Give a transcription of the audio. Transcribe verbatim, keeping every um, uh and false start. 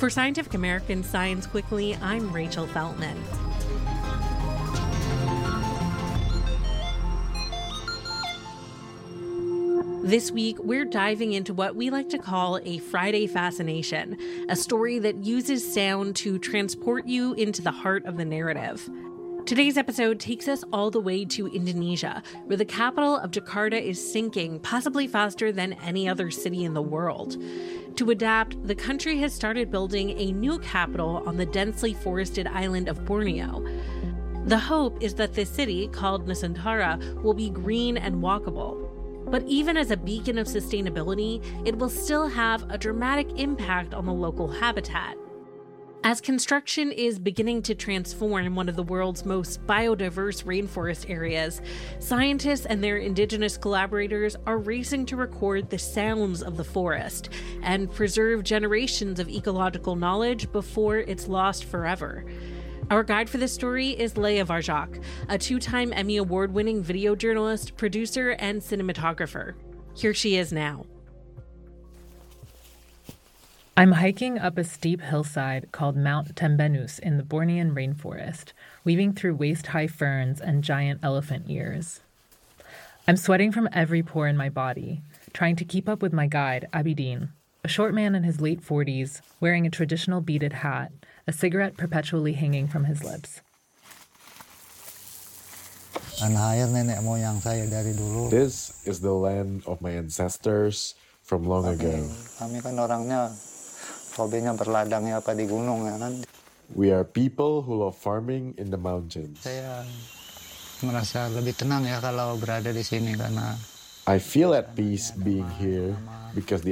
For Scientific American Science Quickly, I'm Rachel Feltman. This week, we're diving into what we like to call a Friday fascination, a story that uses sound to transport you into the heart of the narrative. Today's episode takes us all the way to Indonesia, where the capital of Jakarta is sinking, possibly faster than any other city in the world. To adapt, the country has started building a new capital on the densely forested island of Borneo. The hope is that this city, called Nusantara, will be green and walkable. But even as a beacon of sustainability, it will still have a dramatic impact on the local habitat. As construction is beginning to transform one of the world's most biodiverse rainforest areas, scientists and their indigenous collaborators are racing to record the sounds of the forest and preserve generations of ecological knowledge before it's lost forever. Our guide for this story is Leah Varjak, a two-time Emmy Award-winning video journalist, producer, and cinematographer. Here she is now. I'm hiking up a steep hillside called Mount Tembenus in the Bornean rainforest, weaving through waist-high ferns and giant elephant ears. I'm sweating from every pore in my body, trying to keep up with my guide, Abidin, a short man in his late forties, wearing a traditional beaded hat, a cigarette perpetually hanging from his lips. This is the land of my ancestors from long ago. We are people who love farming in the mountains. I feel at peace being here because the